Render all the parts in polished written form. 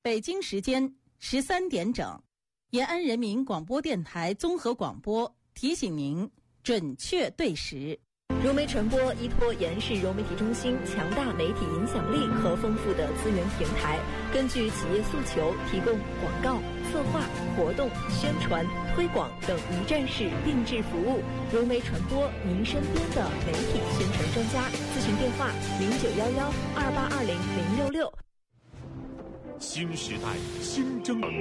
北京时间13点整，延安人民广播电台综合广播提醒您准确对时。 融媒传播依托延安市融媒体中心强大媒体影响力和丰富的资源平台，根据企业诉求，提供广告、策划、活动、宣传、推广等一站式定制服务。融媒传播，您身边的媒体宣传专家。咨询电话0911282066。 新时代新征程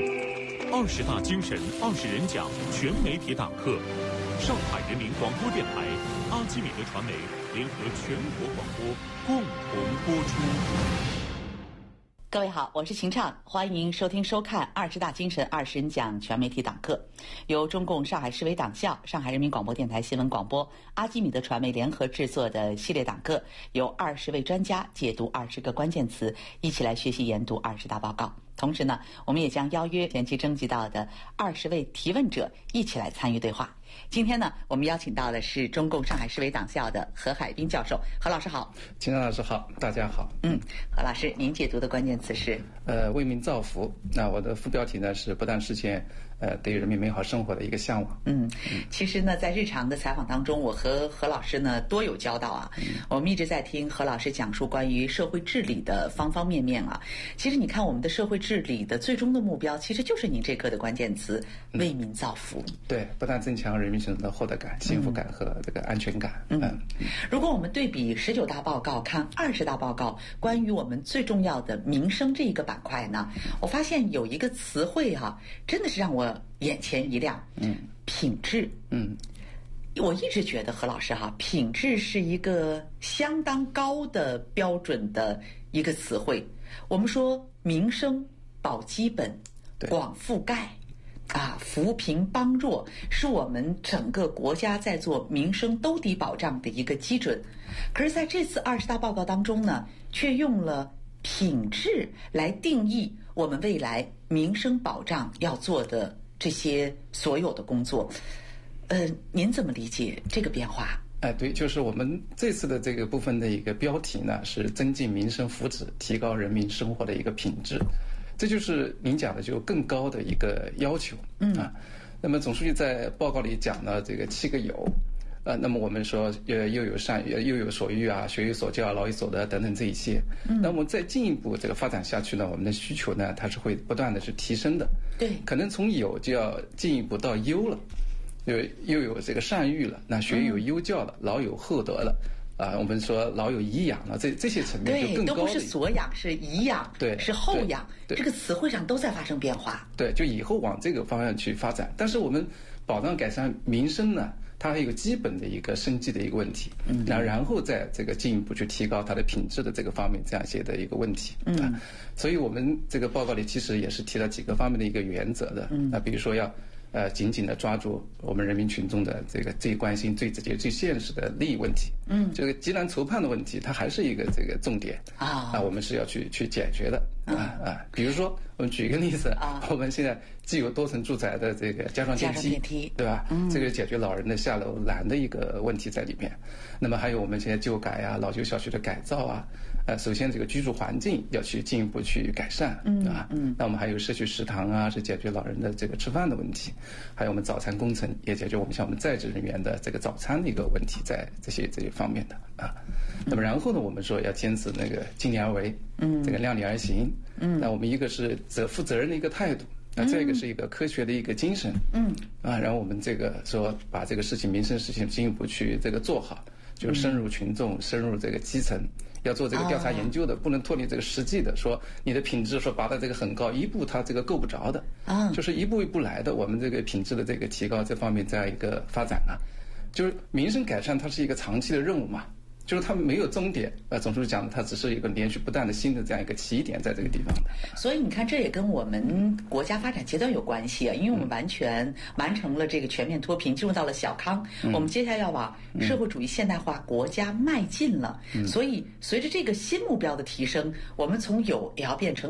，20大精神20人讲全媒体党课，上海人民广播电台、阿基米德传媒联合全国广播共同播出。 各位好，我是秦畅，欢迎收听收看20大精神20人讲全媒体党课，由中共上海市委党校、上海人民广播电台新闻广播、阿基米德传媒联合制作的系列党课，由20位专家解读20个关键词，一起来学习研读20大报告。同时呢，我们也将邀约前期征集到的20位提问者一起来参与对话。今天呢，我们邀请到的是中共上海市委党校的何海滨教授。何老师好。 秦老师好，大家好。 何老师，您解读的关键词是为民造福。那我的副标题呢是不断实现对人民美好生活的一个向往。 其实呢，在日常的采访当中，我和何老师呢多有交道啊。我们一直在听何老师讲述关于社会治理的方方面面啊。其实你看，我们的社会治理的最终的目标，其实就是您这课的关键词：为民造福。 对，不断增强人民群众的获得感、幸福感和这个安全感。 如果我们对比19大报告，看20大报告，关于我们最重要的民生这一个板块呢，我发现有一个词汇真的是让我眼前一亮。品质。我一直觉得何老师品质是一个相当高的标准的一个词汇。我们说民生保基本、广覆盖扶贫帮弱，是我们整个国家在做民生兜底保障的一个基准。可是在这次20大报告当中呢，却用了品质来定义我们未来民生保障要做的这些所有的工作。您怎么理解这个变化？ 对，就是我们这次的这个部分的一个标题呢，是增进民生福祉，提高人民生活的一个品质。这就是您讲的就更高的一个要求。那么总书记在报告里讲了这个7个有。那么我们说又有善又有所欲学有所教，劳有所得等等这一些。那么再进一步这个发展下去呢，我们的需求呢，它是会不断的是提升的。 对， 可能从有就要进一步到优了。又有这个善育了，那学有优教了，老有厚德了。我们说老有颐养了，这些层面就更高的。 都不是所养，是颐养，是后养，这个词汇上都在发生变化。 对，就以后往这个方向去发展。但是我们保障改善民生呢，它还有基本的一个生计的一个问题。然后再这个进一步去提高它的品质的这个方面，这样一些的一个问题。所以我们这个报告里其实也是提了几个方面的一个原则的。比如说要紧紧的抓住我们人民群众的这个最关心、最直接、最现实的利益问题。这个急难愁盼的问题，它还是一个这个重点我们是要去解决的比如说，我们举一个例子我们现在既有多层住宅的这个加装电梯，对吧？这个解决老人的下楼难的一个问题在里面。那么还有我们现在旧改老旧小区的改造首先这个居住环境要去进一步去改善那我们还有社区食堂是解决老人的这个吃饭的问题。还有我们早餐工程也解决我们像我们在职人员的这个早餐的一个问题，在这些方面的那么然后呢，我们说要坚持那个尽力而为，这个量力而行。那我们一个是负责任的一个态度，再一个是一个科学的一个精神。然后我们这个说把这个事情民生事情进一步去这个做好，就深入群众，深入这个基层。要做这个调查研究的，不能脱离这个实际的，说你的品质说拔到这个很高，一步它这个够不着的就是一步一步来的。我们这个品质的这个提高这方面这样一个发展就是民生改善它是一个长期的任务嘛，就是它没有终点。总书记讲的，它只是一个连续不断的新的这样一个起点，在这个地方的。 所以你看，这也跟我们国家发展阶段有关系因为我们完全完成了这个全面脱贫，进入到了小康，我们接下来要往社会主义现代化国家迈进了。所以随着这个新目标的提升，我们从有也要变成好，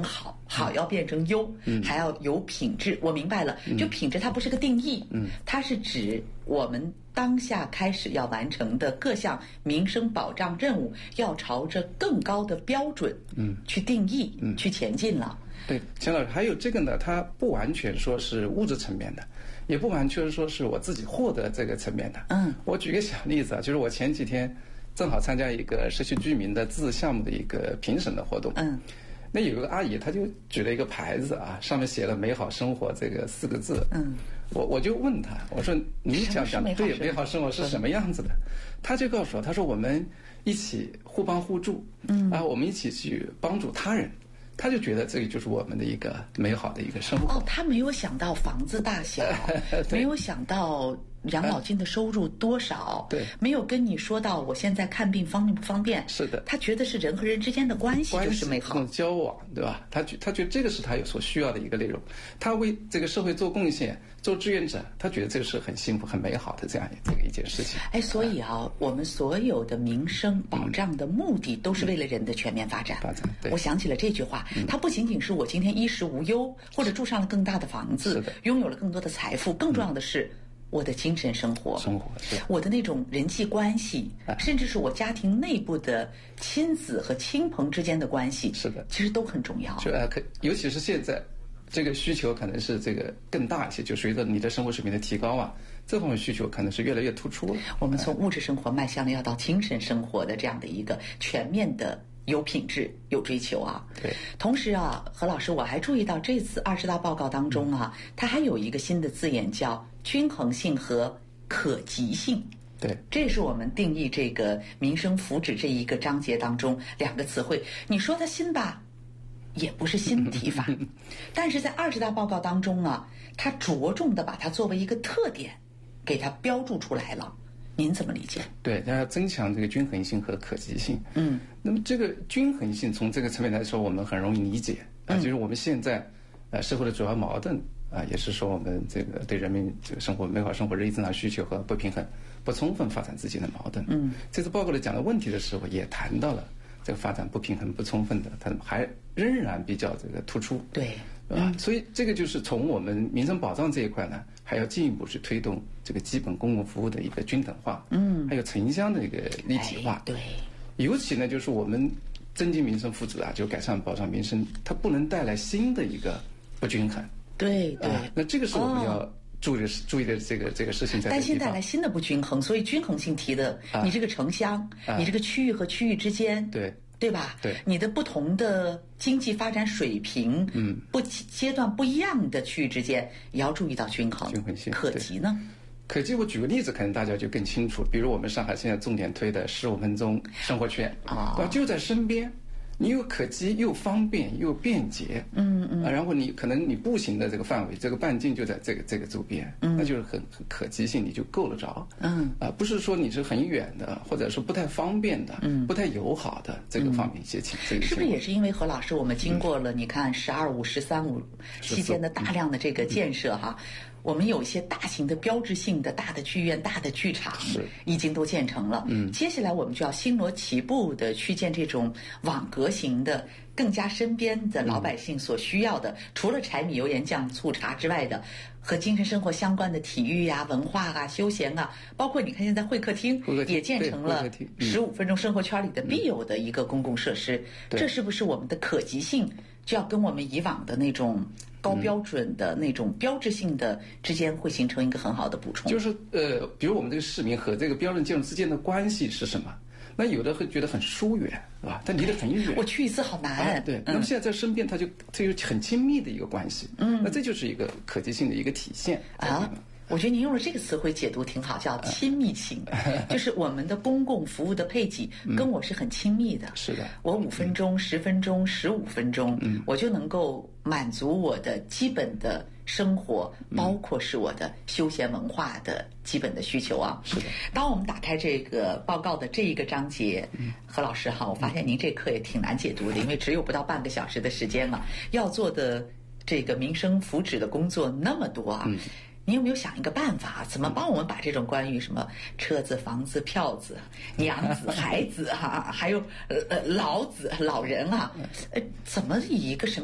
好要变成优，还要有品质。我明白了，就品质它不是个定义，它是指我们当下开始要完成的各项民生保障任务，要朝着更高的标准，去定义，去前进了。 对，钱老师，还有这个呢，它不完全说是物质层面的，也不完全说是我自己获得这个层面的。我举个小例子啊，就是我前几天正好参加一个社区居民的自治项目的一个评审的活动。那有个阿姨，她就举了一个牌子啊，上面写了"美好生活"这个4个字。我就问她，我说你讲对美好生活是什么样子的？她就告诉我，她说我们一起互帮互助，我们一起去帮助他人。他就觉得这个就是我们的一个美好的一个生活。 他没有想到房子大小，没有想到养老金的收入多少， 对， 没有跟你说到我现在看病方便不方便。 是的， 他觉得是人和人之间的关系就是美好， 这种交往，对吧？他觉得这个是他有所需要的一个内容。他为这个社会做贡献，做志愿者，他觉得这个是很幸福、很美好的这样一件事情。 所以我们所有的民生保障的目的都是为了人的全面发展。 对， 我想起了这句话，它不仅仅是我今天衣食无忧，或者住上了更大的房子，拥有了更多的财富，更重要的是我的精神生活，我的那种人际关系，甚至是我家庭内部的亲子和亲朋之间的关系， 是的， 其实都很重要。 尤其是现在这个需求可能是这个更大一些，就随着你的生活水平的提高啊，这方面需求可能是越来越突出了。 我们从物质生活迈向了要到精神生活的这样的一个全面的有品质、有追求啊。 对。同时何老师，我还注意到这次20大报告当中它还有一个新的字眼叫均衡性和可及性。 对， 这也是我们定义这个民生福祉这一个章节当中2个词汇。你说它新吧，也不是新提法，但是在20大报告当中它着重的把它作为一个特点，给它标注出来了。您怎么理解？ 对，它要增强这个均衡性和可及性。那么这个均衡性从这个层面来说，我们很容易理解就是我们现在社会的主要矛盾也是说我们这个对人民这个生活美好生活日益增长需求和不平衡、不充分发展之间的矛盾。这次报告里讲的问题的时候，也谈到了这个发展不平衡、不充分的，它还仍然比较这个突出。 对。 所以这个就是从我们民生保障这一块呢，还要进一步去推动这个基本公共服务的一个均等化，还有城乡的一个立体化。 对， 尤其呢，就是我们增进民生福祉就改善保障民生，它不能带来新的一个不均衡。 对， 那这个是我们要注意的这个事情在。 担心带来新的不均衡，所以均衡性提的，你这个城乡，你这个区域和区域之间，对吧？ 对， 你的不同的经济发展水平，阶段不一样的区域之间，也要注意到均衡性。可及呢？ 可及，我举个例子，可能大家就更清楚。比如我们上海现在重点推的15分钟生活圈就在身边。你又可及又方便又便捷，然后你可能你步行的这个范围，这个半径就在这个周边，那就是很可及性，你就够得着，不是说你是很远的，或者说不太方便的，不太友好的这个方面一些情况。 是不是也是因为何老师，我们经过了你看“12·5”、“13·5”期间的大量的这个建设我们有一些大型的标志性的大的剧院、大的剧场已经都建成了。接下来我们就要星罗棋布的去建这种网格型的，更加身边的老百姓所需要的，除了柴米油盐酱醋茶之外的，和精神生活相关的体育文化休闲包括你看现在会客厅也建成了15分钟生活圈里的必有的一个公共设施。这是不是我们的可及性就要跟我们以往的那种高标准的那种标志性的之间会形成一个很好的补充？ 就是比如我们这个市民和这个标准建筑之间的关系是什么？那有的会觉得很疏远，是吧？但离得很远， 我去一次好难。 对，那么现在在身边，它就很亲密的一个关系。那这就是一个可及性的一个体现我觉得您用了这个词汇解读挺好，叫亲密性，就是我们的公共服务的配给跟我是很亲密的。 是的， 我5分钟、10分钟、15分钟，我就能够满足我的基本的生活，包括是我的休闲文化的基本的需求是的。 当我们打开这个报告的这一个章节，何老师我发现您这课也挺难解读的，因为只有不到半个小时的时间要做的这个民生福祉的工作那么多你有没有想一个办法，怎么帮我们把这种关于什么车子、房子、票子、娘子、孩子还有老子、老人怎么以一个什么